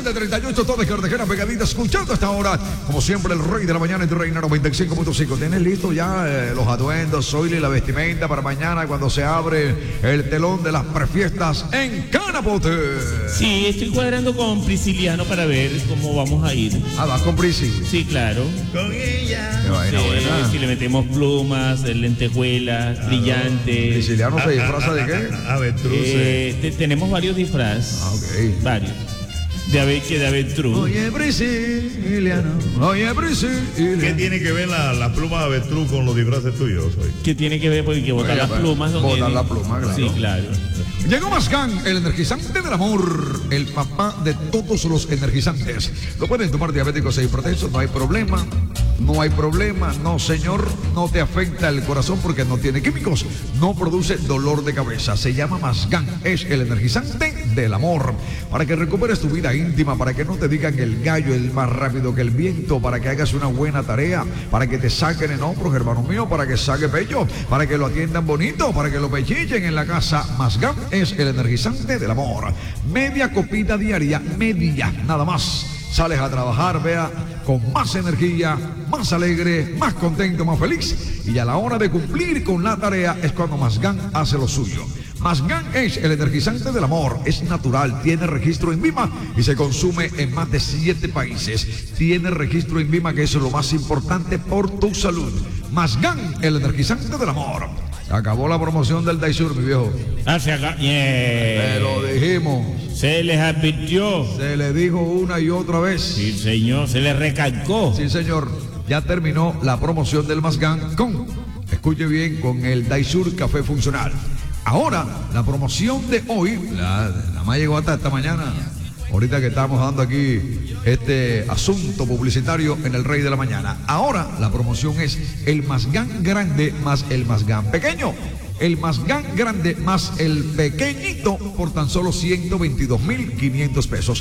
de 38, todo de Cartagena pegadita, escuchando hasta ahora, como siempre, el rey de la mañana en Reina 95.5. ¿Tienes listo ya los atuendos, Zoila, y la vestimenta para mañana cuando se abre el telón de las prefiestas en Canapote? Sí, estoy cuadrando con Prisciliano para ver cómo vamos a ir. Ah, vas con Prisi. Sí, claro. Con ella. Qué vaina buena. Si le metemos plumas, lentejuelas, brillantes. ¿Prisciliano se disfraza de qué? Avestruz. Tenemos varios disfraces. Ah, ok. Varios. De avestruz. Oye, Prisciliano. Oye, Prisciliano. ¿Qué tiene que ver la pluma de avestruz con los disfraces tuyos hoy? ¿Qué tiene que ver? Porque hay que botar las plumas. Botar la pluma, claro. Sí, claro. Llegó Mazgán, el energizante del amor, el papá de todos los energizantes. Lo pueden tomar diabéticos e hipertensos, no hay problema. No hay problema, no señor, no te afecta el corazón porque no tiene químicos, no produce dolor de cabeza. Se llama Mazgán, es el energizante del amor. Para que recuperes tu vida íntima, para que no te digan el gallo es más rápido que el viento, para que hagas una buena tarea, para que te saquen en hombros, hermano mío, para que saque pecho, para que lo atiendan bonito, para que lo pechillen en la casa. Mazgán es el energizante del amor. Media copita diaria, media, nada más. Sales a trabajar, vea, con más energía, más alegre, más contento, más feliz. Y a la hora de cumplir con la tarea es cuando Mazgán hace lo suyo. Mazgán es el energizante del amor, es natural, tiene registro en INVIMA y se consume en más de 7 países. Tiene registro en INVIMA, que eso es lo más importante por tu salud. Mazgán, el energizante del amor. Acabó la promoción del Daisur, mi viejo. Se acabó. Yeah. Te lo dijimos. Se les advirtió. Se le dijo una y otra vez. Sí, señor, se les recalcó. Sí, señor. Ya terminó la promoción del Mazgán con, escuche bien, con el Daisur Café Funcional. Ahora, la promoción de hoy, la más llegó hasta esta mañana. Ahorita que estamos dando aquí este asunto publicitario en el Rey de la Mañana. Ahora la promoción es el Mazgán grande más el Mazgán pequeño. El Mazgán grande más el pequeñito por tan solo 122.500 pesos.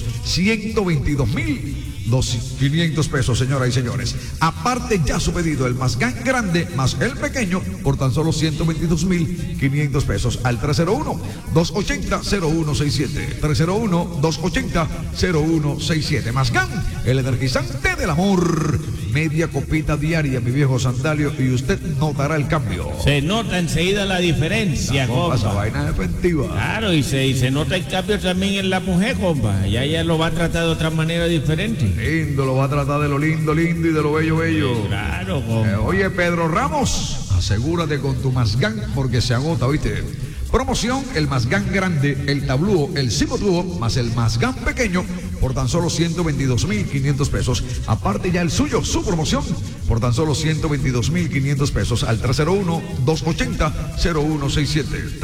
122.500 pesos, señoras y señores. Aparte ya su pedido, el Mazgán grande más el pequeño por tan solo 122.500 pesos al 301-280-0167. 301-280-0167. Mazgán, el energizante del amor. Media copita diaria, mi viejo Sandalio, y usted notará el cambio. Se nota enseguida la diferencia, compa. Esa vaina es efectiva. Claro, y se nota el cambio también en la mujer, compa. Ya ella lo va a tratar de otra manera diferente. Lindo, lo va a tratar de lo lindo, lindo y de lo bello, bello. Claro, compa. Oye, Pedro Ramos, asegúrate con tu Mazgán porque se agota, ¿viste? Promoción, el Mazgán grande, el tablúo, el cibotúo, más el Mazgán pequeño, por tan solo 122.500 pesos. Aparte ya el suyo, su promoción, por tan solo 122.500 pesos al 301-280-0167.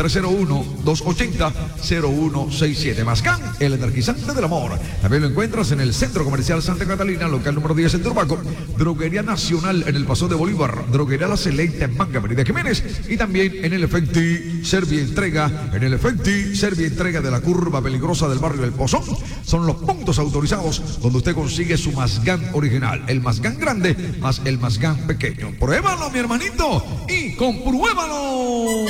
301-280-0167. Mazgán, el energizante del amor. También lo encuentras en el Centro Comercial Santa Catalina, local número 10 en Turbaco. Droguería Nacional en el Paso de Bolívar. Droguería La Celeita en Manga, Avenida Jiménez. Y también en el Efecti Servientrega, en el Efecti Servientrega de la curva peligrosa del barrio El Pozón. Son los puntos autorizados donde usted consigue su Mazgán original. El Mazgán grande más el Mazgán pequeño. Pruébalo, mi hermanito, y compruébalo.